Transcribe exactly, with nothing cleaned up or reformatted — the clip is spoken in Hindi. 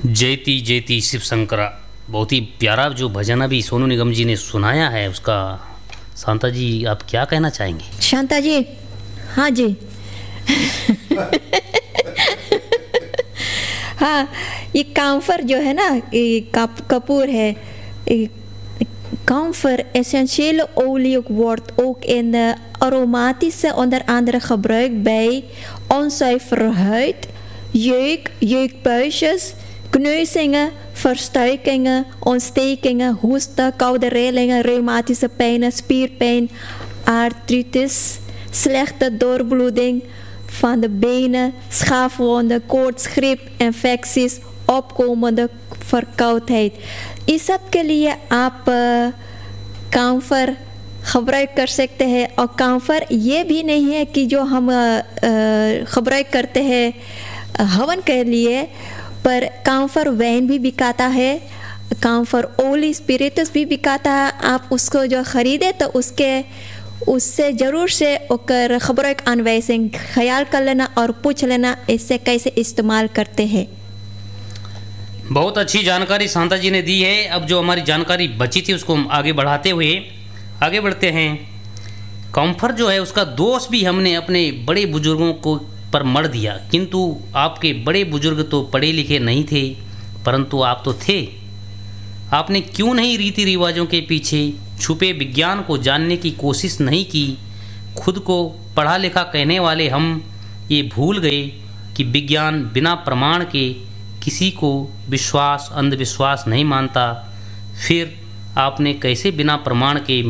जयति जयति शिव शंकरा, बहुत ही प्यारा जो भजन अभी सोनू निगम जी ने सुनाया है, उसका शांता जी आप क्या कहना चाहेंगे? शांता जी, हाँ जी। हाँ, ये काम्फर जो है ना, ये कप कपूर है. Kamfer essentiële olie wordt ook in de aromatische onder andere gebruikt bij onzuivere huid, jeuk, jeukbuisjes, kneuzingen, verstuikingen, ontstekingen, hoesten, koude rillingen, reumatische pijnen, spierpijn, artritis, slechte doorbloeding van de benen, schaafwonden, koorts, griep, infecties, opkomende verkoudheid. इस सब के लिए आप काम्फर खबराई कर सकते हैं. और काम्फर ये भी नहीं है कि जो हम खबराई करते हैं हवन के लिए, पर काम्फर वैन भी बिकाता है, काम्फर ओली स्पिरिटस भी बिकाता है. आप उसको जो ख़रीदे तो उसके उससे ज़रूर से ओकर खबराई अनवैसिंग ख्याल कर लेना और पूछ लेना इससे कैसे इस्तेमाल करते हैं. बहुत अच्छी जानकारी शांता जी ने दी है. अब जो हमारी जानकारी बची थी उसको हम आगे बढ़ाते हुए आगे बढ़ते हैं. काम्फर जो है उसका दोष भी हमने अपने बड़े बुजुर्गों को पर मढ़ दिया, किंतु आपके बड़े बुजुर्ग तो पढ़े लिखे नहीं थे, परंतु आप तो थे. आपने क्यों नहीं रीति रिवाजों के पीछे छुपे विज्ञान को जानने की कोशिश नहीं की? खुद को पढ़ा लिखा कहने वाले हम ये भूल गए कि विज्ञान बिना प्रमाण के किसी को विश्वास अंधविश्वास नहीं मानता. फिर आपने कैसे बिना प्रमाण के